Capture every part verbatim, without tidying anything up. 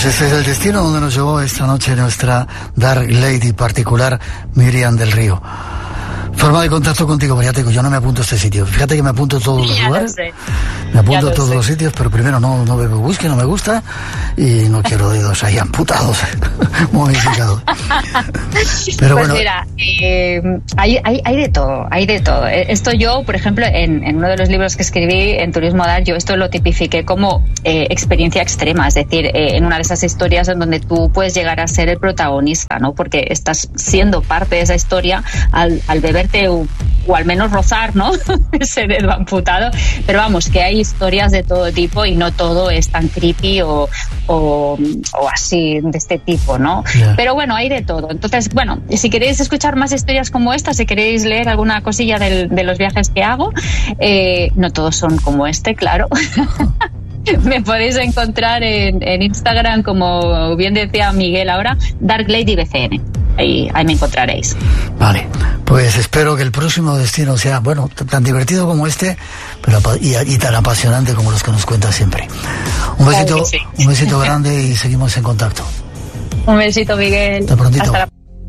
Pues ese es el destino donde nos llevó esta noche nuestra Dark Lady particular, Miriam del Río. Forma de contacto contigo, ya te digo, yo no me apunto a este sitio. Fíjate que me apunto a todos los Ya lugares. lo sé. Me apunto Ya a todos lo los sé. sitios, pero primero no, no bebo whisky, no me gusta. Y no quiero dedos ahí amputados, momificados. Pero Pues bueno. mira, eh, hay, hay, hay de todo, hay de todo. Esto yo, por ejemplo, en, en uno de los libros que escribí, en Turismo Dar, yo esto lo tipifiqué como eh, experiencia extrema, es decir, eh, en una de esas historias en donde tú puedes llegar a ser el protagonista, ¿no? Porque estás siendo parte de esa historia al, al beberte o, o al menos rozar, ¿no? Ese dedo amputado. Pero vamos, que hay historias de todo tipo y no todo es tan creepy o, o, o así de este tipo, ¿no? Yeah. Pero bueno, hay de todo. Entonces, bueno, si queréis escuchar más historias como esta, si queréis leer alguna cosilla del, de los viajes que hago, eh, no todos son como este, claro. Me podéis encontrar en, en Instagram, como bien decía Miguel ahora, Dark Lady B C N. Ahí, ahí me encontraréis. Vale, pues espero que el próximo destino sea, bueno, t- tan divertido como este, pero apa- y, y tan apasionante como los que nos cuentas siempre. Un Claro besito, que sí. un besito grande y seguimos en contacto. Un besito, Miguel. Hasta prontito. Hasta la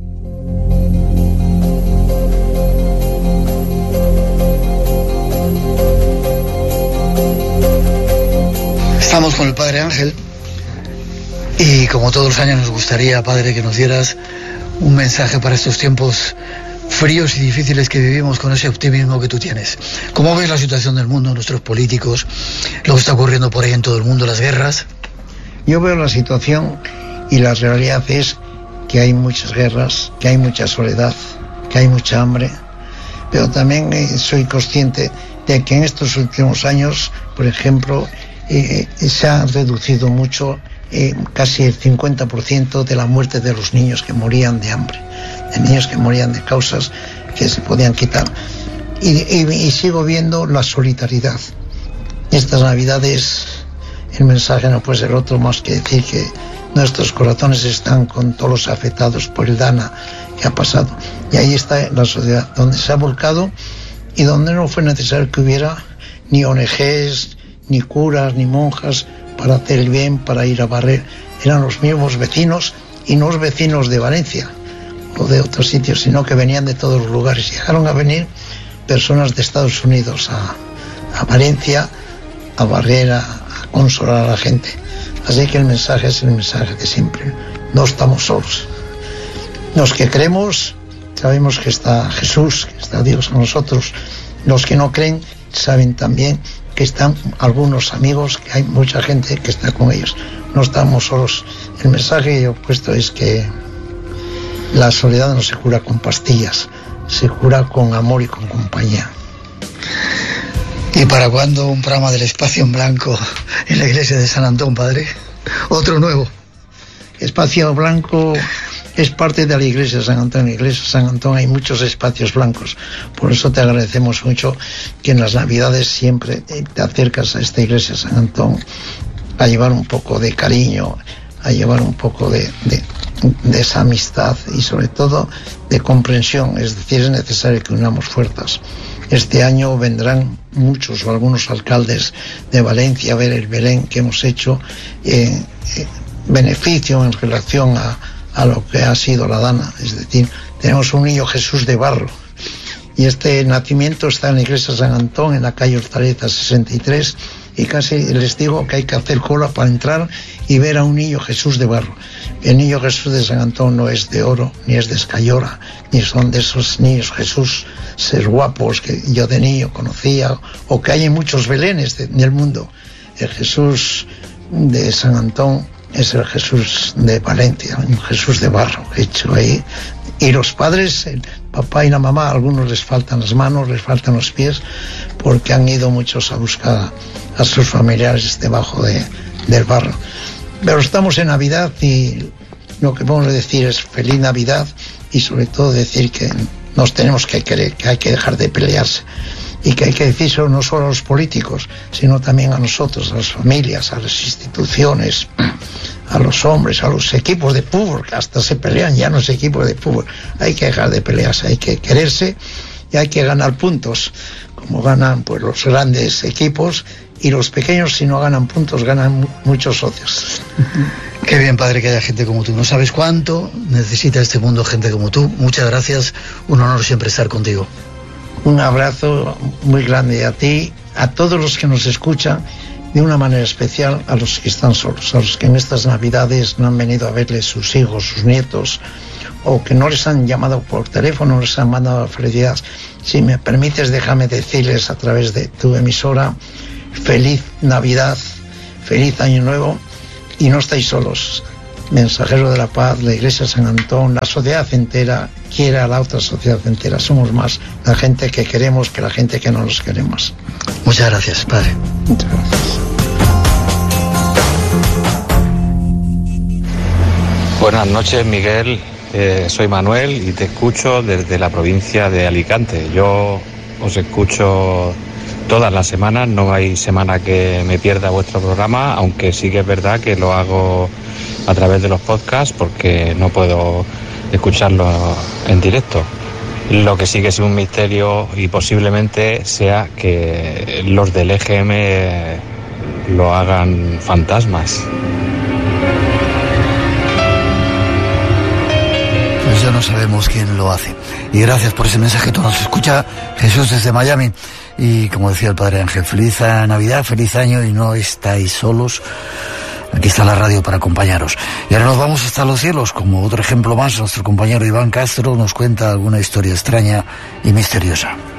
Estamos con el Padre Ángel y como todos los años nos gustaría, Padre, que nos dieras un mensaje para estos tiempos fríos y difíciles que vivimos, con ese optimismo que tú tienes. ¿Cómo ves la situación del mundo, nuestros políticos, lo que está ocurriendo por ahí en todo el mundo, las guerras? Yo veo la situación y la realidad es que hay muchas guerras, que hay mucha soledad, que hay mucha hambre, pero también eh, soy consciente de que en estos últimos años, por ejemplo, eh, se ha reducido mucho, eh, casi el cincuenta por ciento de la muerte de los niños que morían de hambre, de niños que morían de causas que se podían quitar. Y, y, y sigo viendo la solidaridad. Estas Navidades el mensaje no puede ser otro más que decir que nuestros corazones están con todos los afectados por el Dana que ha pasado. Y ahí está la sociedad, donde se ha volcado y donde no fue necesario que hubiera ni O N Ges, ni curas, ni monjas para hacer el bien, para ir a barrer. Eran los mismos vecinos, y no los vecinos de Valencia o de otros sitios, sino que venían de todos los lugares. Llegaron a venir personas de Estados Unidos a, a Valencia a barrer, a, a consolar a la gente. Así que el mensaje es el mensaje de siempre. No estamos solos. Los que creemos sabemos que está Jesús, que está Dios con nosotros. Los que no creen saben también que están algunos amigos, que hay mucha gente que está con ellos. No estamos solos. El mensaje que yo he puesto es que la soledad no se cura con pastillas, se cura con amor y con compañía. ¿Y para cuándo un programa del Espacio en Blanco en la iglesia de San Antón, Padre? Otro nuevo. Espacio Blanco es parte de la iglesia de San Antón. En la iglesia de San Antón hay muchos espacios blancos. Por eso te agradecemos mucho que en las Navidades siempre te acercas a esta iglesia de San Antón a llevar un poco de cariño, a llevar un poco de, de, de esa amistad y sobre todo de comprensión. Es decir, es necesario que unamos fuerzas. Este año vendrán muchos o algunos alcaldes de Valencia a ver el Belén que hemos hecho, eh, eh, beneficio en relación a, a lo que ha sido la Dana. Es decir, tenemos un niño Jesús de barro y este nacimiento está en la iglesia de San Antón, en la calle Hortaleza sesenta y tres, y casi les digo que hay que hacer cola para entrar y ver a un niño Jesús de barro. El niño Jesús de San Antón no es de oro, ni es de escayola, ni son de esos niños Jesús ser guapos que yo de niño conocía, o que hay en muchos Belenes de, del mundo. El Jesús de San Antón es el Jesús de Valencia, un Jesús de barro hecho ahí. Y los padres, el papá y la mamá, a algunos les faltan las manos, les faltan los pies, porque han ido muchos a buscar a sus familiares debajo de, del barro. Pero estamos en Navidad y lo que podemos decir es feliz Navidad, y sobre todo decir que nos tenemos que querer, que hay que dejar de pelearse, y que hay que decírselo no solo a los políticos, sino también a nosotros, a las familias, a las instituciones, a los hombres, a los equipos de fútbol, que hasta se pelean ya los equipos de fútbol. Hay que dejar de pelearse, hay que quererse y hay que ganar puntos, como ganan pues los grandes equipos, y los pequeños, si no ganan puntos, ganan muchos socios. Qué bien, padre, que haya gente como tú. No sabes cuánto necesita este mundo gente como tú. Muchas gracias. Un honor siempre estar contigo. Un abrazo muy grande a ti, a todos los que nos escuchan, de una manera especial a los que están solos, a los que en estas Navidades no han venido a verles sus hijos, sus nietos, o que no les han llamado por teléfono, no les han mandado felicidades. Si me permites, déjame decirles a través de tu emisora, feliz Navidad, feliz Año Nuevo, y no estáis solos. Mensajero de la Paz, la Iglesia de San Antón, la sociedad entera quiere a la otra sociedad entera. Somos más la gente que queremos que la gente que no nos queremos. Muchas gracias, padre. Muchas gracias. Buenas noches, Miguel. Eh, soy Manuel y te escucho desde la provincia de Alicante. Yo os escucho todas las semanas, no hay semana que me pierda vuestro programa, aunque sí que es verdad que lo hago a través de los podcasts porque no puedo escucharlo en directo. Lo que sí que es un misterio y posiblemente sea que los del E G M lo hagan fantasmas. Pues ya no sabemos quién lo hace. Y gracias por ese mensajito. Nos escucha Jesús desde Miami. Y como decía el padre Ángel, feliz Navidad, feliz año y no estáis solos. Aquí está la radio para acompañaros. Y ahora nos vamos hasta los cielos. Como otro ejemplo más, nuestro compañero Iván Castro nos cuenta alguna historia extraña y misteriosa.